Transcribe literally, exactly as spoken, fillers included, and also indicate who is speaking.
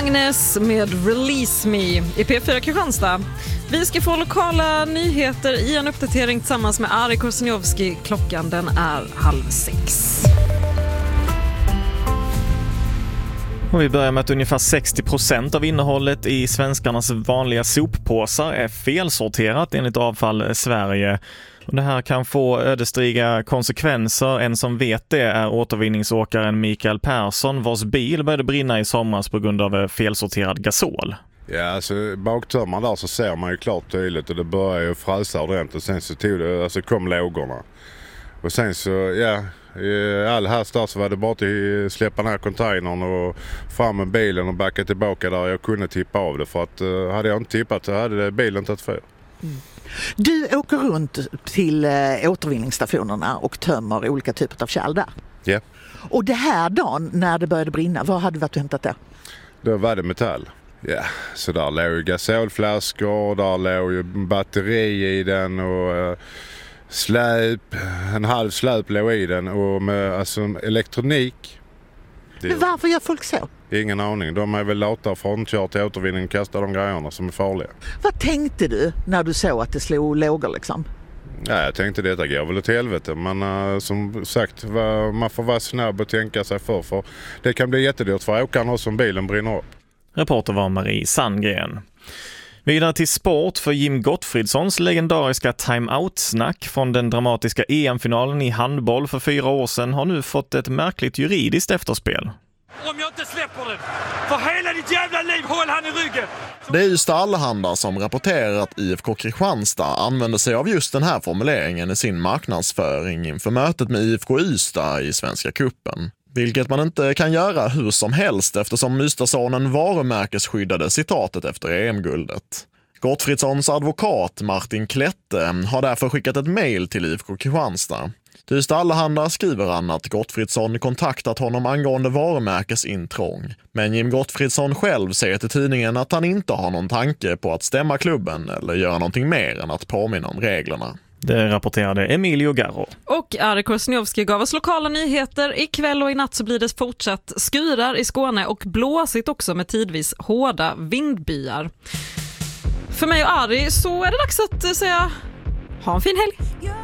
Speaker 1: Agnes med Release Me i P fyra Kristianstad. Vi ska få lokala nyheter i en uppdatering tillsammans med Ari Korseniowski. Klockan den är halv sex.
Speaker 2: Och vi börjar med att ungefär sextio procent av innehållet i svenskarnas vanliga soppåsar är felsorterat enligt Avfall Sverige. Och det här kan få ödesdigra konsekvenser. En som vet det är återvinningsåkaren Mikael Persson, vars bil började brinna i somras på grund av felsorterad gasol.
Speaker 3: Ja, alltså baktömman där så ser man ju klart tydligt och det börjar ju fräsa ordentligt och sen så tog det, alltså kom lågorna. Och sen så, ja, i all hast där så var det bara att släppa den här containern och fram med bilen och backa tillbaka där jag kunde tippa av det. För att uh, hade jag inte tippat så hade bilen tagit för.
Speaker 4: Mm. Du åker runt till äh, återvinningsstationerna och tömmer olika typer av kärl där.
Speaker 3: Ja. Yeah.
Speaker 4: Och det här dagen när det började brinna, vad hade du varit och hämtat det?
Speaker 3: Då var det metall. Ja, så där låg ju gasolflaskor, där låg ju batteri i den och uh, släp, en halv släp låg i den och med alltså, elektronik.
Speaker 4: Men varför gör folk så?
Speaker 3: Ingen aning. De är väl lata från kör till återvinning och kastar de grejerna som är farliga.
Speaker 4: Vad tänkte du när du såg att det slog lågor liksom?
Speaker 3: Ja, jag tänkte detta går väl åt helvete. Men uh, som sagt, va, man får vara snabb och tänka sig för. För det kan bli jättedyrt för åkaren och som bilen brinner upp.
Speaker 2: Reporter var Marie Sandgren. Vidare till sport, för Jim Gottfridssons legendariska time-out-snack från den dramatiska E M-finalen i handboll för fyra år sedan har nu fått ett märkligt juridiskt efterspel.
Speaker 5: Om jag inte släpper den, för hela ditt jävla liv, håll han i ryggen!
Speaker 6: Det är Ystad Allehanda som rapporterar att I F K Kristianstad använder sig av just den här formuleringen i sin marknadsföring inför mötet med I F K Ystad i Svenska Cupen. Vilket man inte kan göra hur som helst eftersom Ystadsonen varumärkesskyddade citatet efter E M-guldet. Gottfridssons advokat Martin Klette har därför skickat ett mejl till I F K Kristianstad. Till Ystad Allehanda skriver han att Gottfridsson kontaktat honom angående varumärkesintrång. Men Jim Gottfridsson själv säger till tidningen att han inte har någon tanke på att stämma klubben eller göra någonting mer än att påminna om reglerna.
Speaker 2: Det rapporterade Emilio Garro.
Speaker 1: Och Ari Korseniowski gav oss lokala nyheter. Ikväll och i natt så blir det fortsatt skurar i Skåne och blåsigt också med tidvis hårda vindbyar. För mig och Ari så är det dags att säga ha en fin helg.